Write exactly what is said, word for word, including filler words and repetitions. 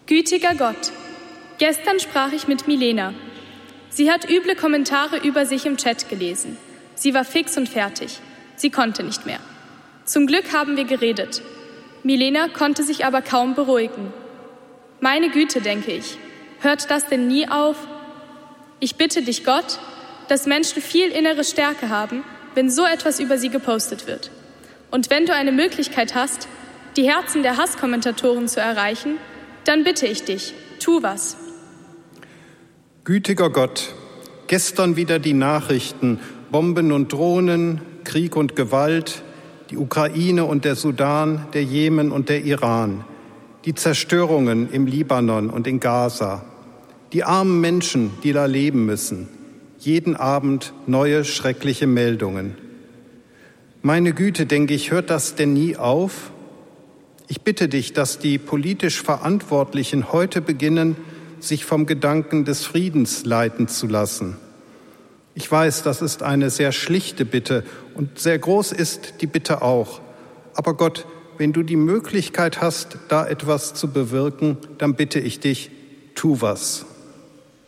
Gütiger Gott, gestern sprach ich mit Milena. Sie hat üble Kommentare über sich im Chat gelesen. Sie war fix und fertig. Sie konnte nicht mehr. Zum Glück haben wir geredet. Milena konnte sich aber kaum beruhigen. Meine Güte, denke ich, hört das denn nie auf? Ich bitte dich, Gott, dass Menschen viel innere Stärke haben, wenn so etwas über sie gepostet wird. Und wenn du eine Möglichkeit hast, die Herzen der Hasskommentatoren zu erreichen, dann bitte ich dich, tu was. Gütiger Gott, gestern wieder die Nachrichten, Bomben und Drohnen, Krieg und Gewalt, die Ukraine und der Sudan, der Jemen und der Iran, die Zerstörungen im Libanon und in Gaza, die armen Menschen, die da leben müssen, jeden Abend neue schreckliche Meldungen. Meine Güte, denke ich, hört das denn nie auf? Ich bitte dich, dass die politisch Verantwortlichen heute beginnen, sich vom Gedanken des Friedens leiten zu lassen. Ich weiß, das ist eine sehr schlichte Bitte und sehr groß ist die Bitte auch. Aber Gott, wenn du die Möglichkeit hast, da etwas zu bewirken, dann bitte ich dich, tu was.